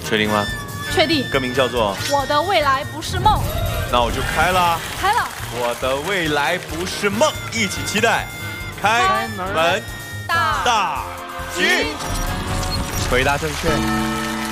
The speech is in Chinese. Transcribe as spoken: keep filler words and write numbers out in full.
确定吗？ 确定。 歌名叫做 《我的未来不是梦》。 那我就开了。 开了。 我的未来不是梦，一起期待。开门大吉。回答正确。